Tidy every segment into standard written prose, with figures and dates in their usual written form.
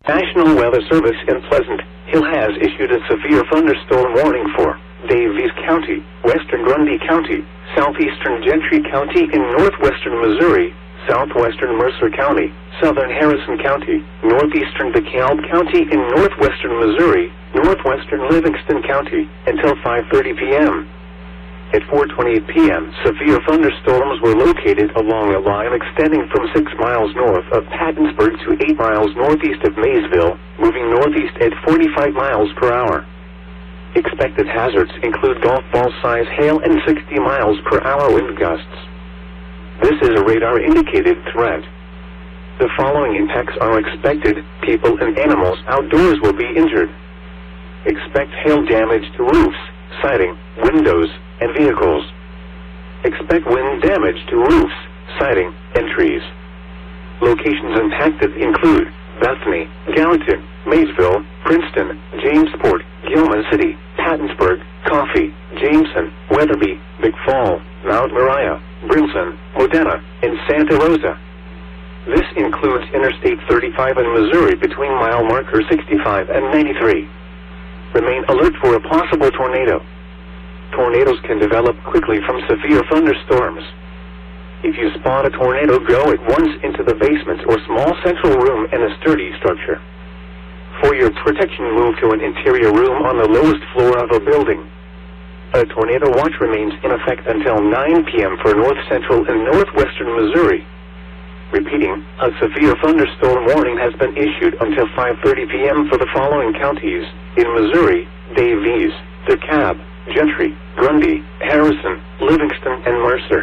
National Weather Service in Pleasant Hill has issued a severe thunderstorm warning for Daviess County, western Grundy County, southeastern Gentry County in northwestern Missouri, southwestern Mercer County, southern Harrison County, northeastern DeKalb County in northwestern Missouri, northwestern Livingston County, until 5:30 p.m. At 4:28 p.m., severe thunderstorms were located along a line extending from 6 miles north of Pattonsburg to 8 miles northeast of Maysville, moving northeast at 45 miles per hour. Expected hazards include golf ball-size hail and 60 miles per hour wind gusts. This is a radar-indicated threat. The following impacts are expected. People and animals outdoors will be injured. Expect hail damage to roofs, siding, windows, and vehicles. Expect wind damage to roofs, siding, and trees. Locations impacted include Bethany, Gallatin, Maysville, Princeton, Jamesport, Gilman City, Pattonsburg, Coffee, Jameson, Weatherby, Big Fall, Mount Moriah, Brimson, Modena, and Santa Rosa. This includes Interstate 35 in Missouri between mile marker 65 and 93. Remain alert for a possible tornado. Tornadoes can develop quickly from severe thunderstorms. If you spot a tornado, go at once into the basement or small central room in a sturdy structure. For your protection, move to an interior room on the lowest floor of a building. A tornado watch remains in effect until 9 p.m. for north central and northwestern Missouri. Repeating, a severe thunderstorm warning has been issued until 5:30 p.m. for the following counties in Missouri: Daviess, DeKalb, Gentry, Grundy, Harrison, Livingston, and Mercer.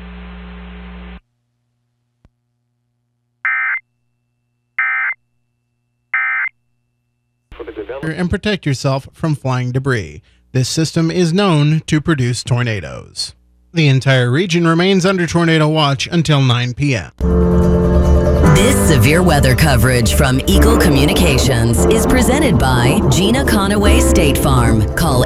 And protect yourself from flying debris. This system is known to produce tornadoes. The entire region remains under tornado watch until 9 p.m. This severe weather coverage from Eagle Communications is presented by Gina Conaway State Farm. Call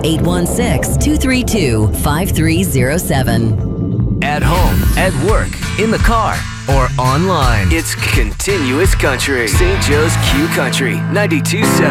816-232-5307. At home, at work, in the car, or online. It's continuous country. St. Joe's Q Country 92.7.